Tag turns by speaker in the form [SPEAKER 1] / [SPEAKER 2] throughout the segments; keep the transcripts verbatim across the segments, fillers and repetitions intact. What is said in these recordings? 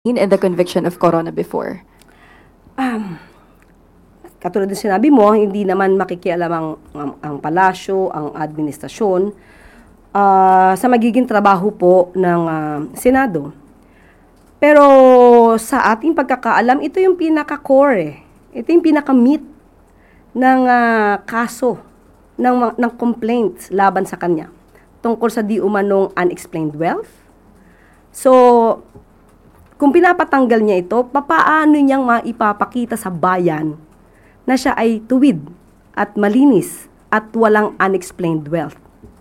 [SPEAKER 1] in the conviction of Corona before?
[SPEAKER 2] Um, katulad ng sinabi mo, hindi naman makikialam ang, ang, ang palasyo, ang administrasyon uh, sa magiging trabaho po ng uh, Senado. Pero sa ating pagkakaalam, ito yung pinaka-core eh. Ito yung pinaka-meat ng uh, kaso, ng, ng complaints laban sa kanya tungkol sa di umanong unexplained wealth. So, kung pinapatanggal niya ito, papaano niyang maipapakita sa bayan na siya ay tuwid at malinis at walang unexplained wealth?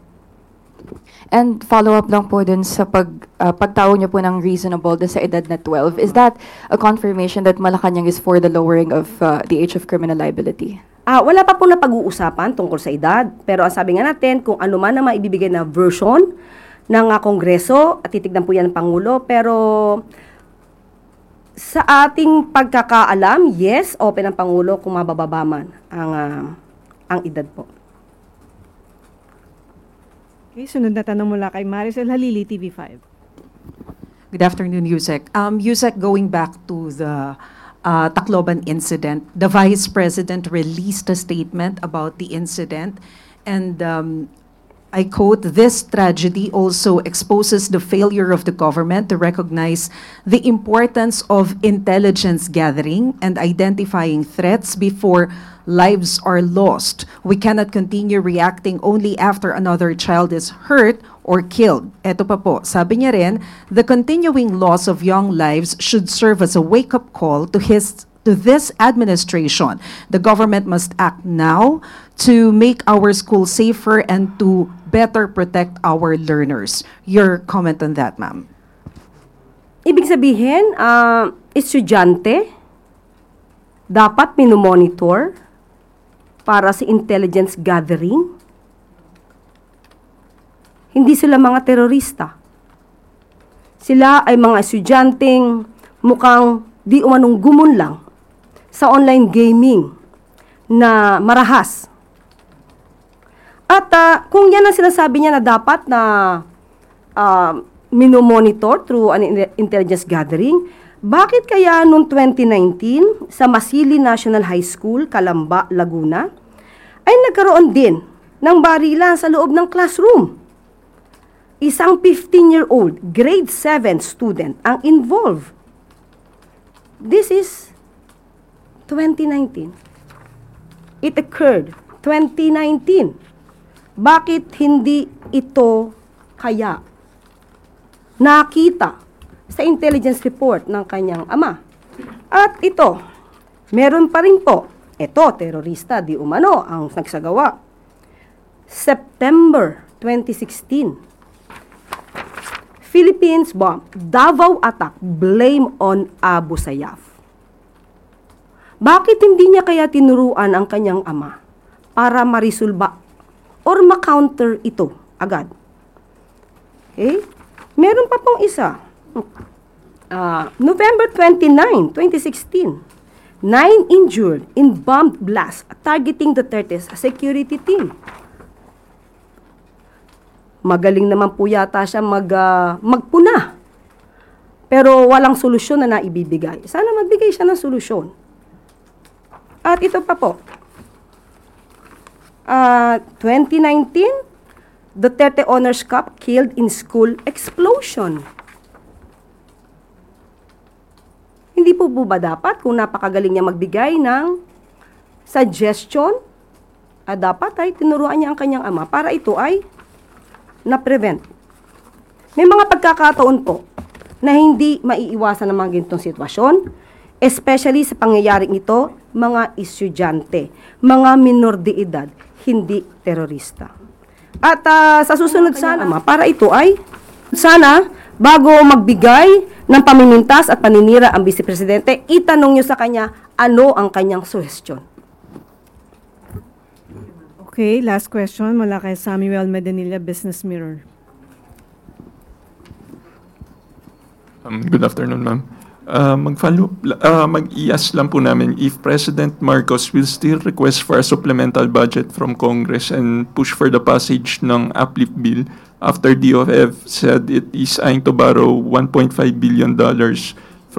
[SPEAKER 1] And follow-up lang po dun sa pag, uh, pagtao niyo po ng reasonable dun sa edad na twelve. Is that a confirmation that Malacanang is for the lowering of uh, the age of criminal liability?
[SPEAKER 2] Ah, wala pa po na pag-uusapan tungkol sa edad. Pero ang sabi nga natin, kung ano man na maibibigay na version ng uh, Kongreso, at titignan po yan ng Pangulo, pero sa ating pagkakaalam, yes, open ang Pangulo kung mabababa man ang, uh, ang edad po.
[SPEAKER 3] Okay, sunod na tanong mula kay Maricel Halili, T V five.
[SPEAKER 4] Good afternoon, Yusek. Um, Yusek, going back to the uh, Tacloban incident, the Vice President released a statement about the incident, and um, I quote, "This tragedy also exposes the failure of the government to recognize the importance of intelligence gathering and identifying threats before lives are lost. We cannot continue reacting only after another child is hurt or killed." Eto pa po, sabi niya rin, "The continuing loss of young lives should serve as a wake-up call to his to this administration. The government must act now to make our schools safer and to better protect our learners." Your comment on that, ma'am?
[SPEAKER 2] Ibig sabihin, uh, estudyante dapat minomonitor para sa intelligence gathering. Hindi sila mga terorista. Sila ay mga estudyanteng mukhang di umanong gumunlang sa online gaming na marahas. At uh, kung yan ang sinasabi niya na dapat na uh, minomonitor through an intelligence gathering, bakit kaya noong twenty nineteen sa Masili National High School, Calamba, Laguna, ay nagkaroon din ng barilan sa loob ng classroom? Isang fifteen-year-old, grade seven student ang involved. This is twenty nineteen. It occurred twenty nineteen. Bakit hindi ito kaya nakita sa intelligence report ng kanyang ama? At ito, meron pa rin po, ito, terorista, di umano, ang nagsagawa. September twenty sixteen, Philippines bomb, Davao attack, blame on Abu Sayyaf. Bakit hindi niya kaya tinuruan ang kanyang ama para marisulba or ma-counter ito agad? Okay? Meron pa pong isa. Uh, November twenty-ninth, twenty sixteen, nine injured in bomb blast targeting Duterte's security team. Magaling naman po yata siya mag, uh, magpuna. Pero walang solusyon na naibibigay. Sana magbigay siya ng solusyon. At ito pa po. Uh, twenty nineteen, Duterte Honors Cup killed in school explosion. Hindi po po ba dapat kung napakagaling niya magbigay ng suggestion, ah, dapat ay tinuruan niya ang kanyang ama para ito ay na-prevent. May mga pagkakataon po na hindi maiiwasan ng mga ganitong sitwasyon, especially sa pangyayaring ito, mga estudyante, mga minor de edad, hindi terorista. At uh, sa susunod sana, ama, para ito ay sana bago magbigay ng pamimintas at paninira ang Vice Presidente, itanong niyo sa kanya ano ang kanyang suhestyon.
[SPEAKER 3] Okay, last question mula kay Samuel Medanilla, Business Mirror.
[SPEAKER 5] Um, good afternoon, ma'am. Uh, mag-follow, uh, mag-i-ask lang po namin if President Marcos will still request for a supplemental budget from Congress and push for the passage ng uplift bill after D O F said it is eyeing to borrow one point five billion dollars